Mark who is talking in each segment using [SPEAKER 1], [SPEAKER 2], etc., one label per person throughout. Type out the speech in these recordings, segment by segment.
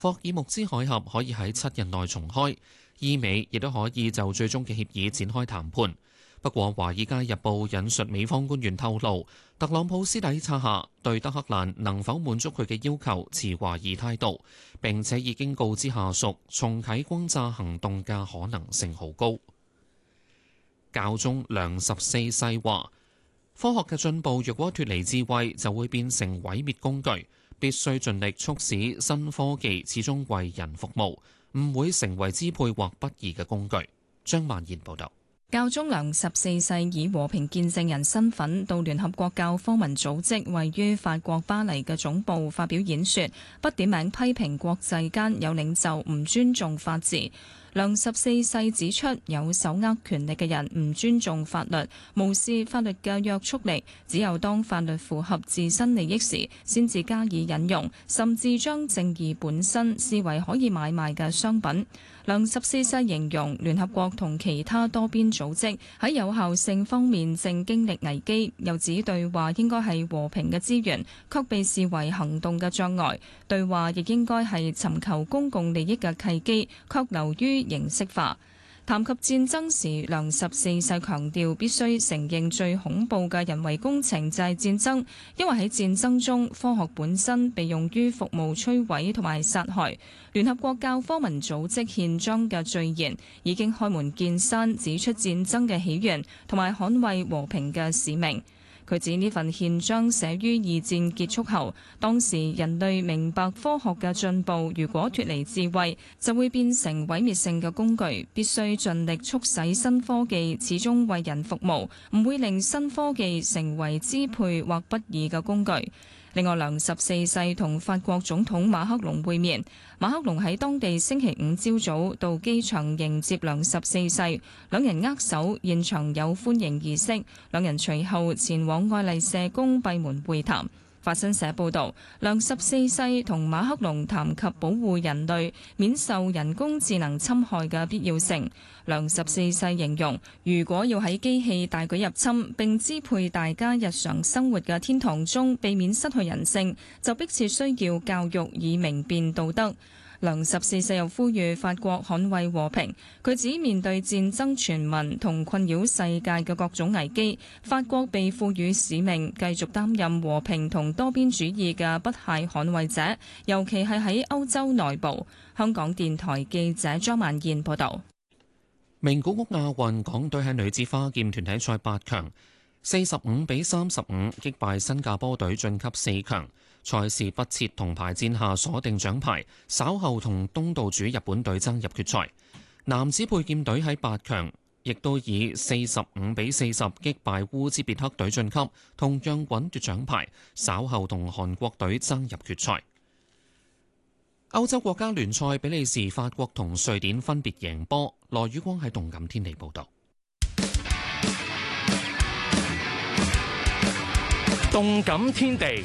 [SPEAKER 1] 霍爾木茲海峽可以喺7日內重開，意美亦都可以就最終嘅協議展開談判。不過，《華爾街日報》引述美方官員透露，特朗普私底下對德黑蘭能否滿足佢嘅要求持懷疑態度，並且已經告知下屬重啟轟炸行動嘅可能性好高。教宗良14世話：科學嘅進步若果脫離智慧，就會變成毀滅工具，必須盡力促使新科技始終為人服務，唔會成為支配或不義嘅工具。張曼燕報導。
[SPEAKER 2] 教宗良14世以和平見證人身份到聯合國教科文組織位於法國巴黎嘅總部發表演說，不點名批評國際間有領袖唔尊重法治。良14世指出，有手握權力嘅人唔尊重法律，無視法律嘅約束力，只有當法律符合自身利益時，先至加以引用，甚至將正義本身視為可以買賣嘅商品。良14世形容聯合國同其他多邊組織喺有效性方面正經歷危機，又指對話應該係和平嘅資源，卻被視為行動嘅障礙。對話亦應該係尋求公共利益嘅契機，卻流於形式化。談及戰爭時，良14世強調必須承認最恐怖嘅人為工程就係戰爭，因為喺戰爭中，科學本身被用於服務摧毀同埋殺害。聯合國教科文組織憲章嘅序言已經開門見山指出戰爭嘅起源同埋捍衛和平嘅使命。佢指呢份憲章寫於二戰結束後，當時人類明白科學嘅進步如果脫離智慧，就會變成毀滅性嘅工具，必須盡力促使新科技始終為人服務，唔會令新科技成為支配或不義嘅工具。另外，良14世同法國總統馬克龍會面，馬克龍喺當地星期五朝早到機場迎接良14世，兩人握手，現場有歡迎儀式，兩人隨後前往愛麗舍宮閉門會談。法新社報導，良14世同馬克龍談及保護人類免受人工智能侵害嘅必要性。良14世形容，如果要喺機器大舉入侵並支配大家日常生活嘅天堂中避免失去人性，就迫切需要教育以明辨道德。良14世又呼籲法國捍衛和平，佢指面對戰爭傳聞同困擾世界嘅各種危機，法國被賦予使命，繼續擔任和平同多邊主義嘅不懈捍衛者，尤其係喺歐洲內部。香港電台記者張曼燕報導。
[SPEAKER 1] 名古屋亞運港隊喺女子花劍團體賽8強，45-35擊敗新加坡隊晉級4強。賽事不設銅牌戰下鎖定獎牌，稍後同東道主日本隊爭入決賽。男子佩劍隊喺8強亦都以45-40擊敗烏茲別克隊晉級，同樣穩奪獎牌，稍後同韓國隊爭入決賽。歐洲國家聯賽，比利時、法國同瑞典分別贏波。羅宇光喺動感天地報道。
[SPEAKER 3] 動感天地。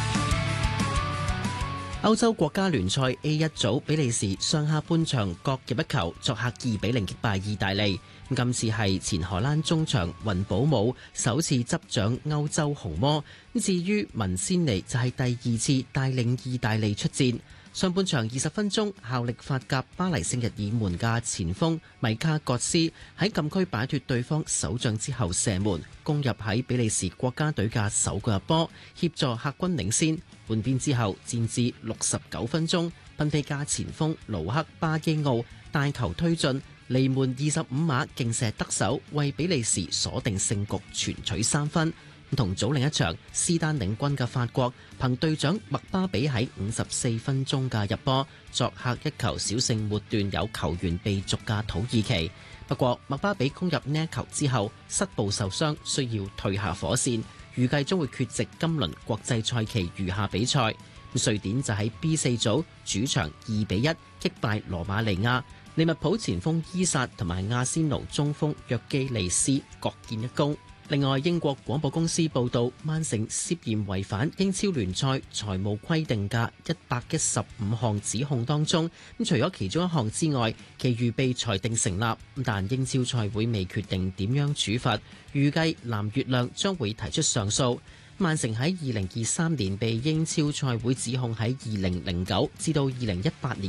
[SPEAKER 3] 歐洲國家聯賽 A1 組，比利時上下半場各入一球，作客2-0擊敗意大利。今次係前荷蘭中場雲保姆首次執掌歐洲紅魔。至於文仙尼就係第2次帶領意大利出戰。上半場20分鐘，效力法甲巴黎聖日耳門嘅前鋒米卡葛斯喺禁區擺脫對方守將之後射門，攻入喺比利時國家隊嘅首個入波，協助客軍領先。換邊之後，戰至69分鐘，賓菲加前鋒盧克巴基奧帶球推進，離門25碼勁射得手，為比利時鎖定勝局，全取3分。同組另一場，斯丹領軍嘅法國憑隊長麥巴比喺54分鐘嘅入波，作客一球小勝末段有球員被逐嘅土耳其。不過麥巴比攻入呢一球之後膝部受傷，需要退下火線，預計將會缺席今輪國際賽期餘下比賽。瑞典就喺 B4 組主場2-1擊敗羅馬尼亞，利物浦前鋒伊薩同埋阿仙奴中鋒約基利斯各建一功。另外，英國廣播公司報道，曼城涉嫌違反英超聯賽財務規定嘅115項指控當中，除咗其中一項之外，其餘被裁定成立。但英超賽會未決定點樣處罰，預計藍月亮將會提出上訴。曼城喺2023年被英超賽會指控喺2009至到2018年